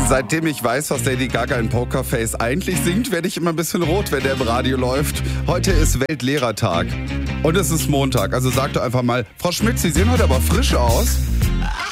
Seitdem ich weiß, was Lady Gaga in Pokerface eigentlich singt, werde ich immer ein bisschen rot, wenn der im Radio läuft. Heute ist Weltlehrertag und es ist Montag. Also sagt doch einfach mal, Frau Schmidt, Sie sehen heute aber frisch aus.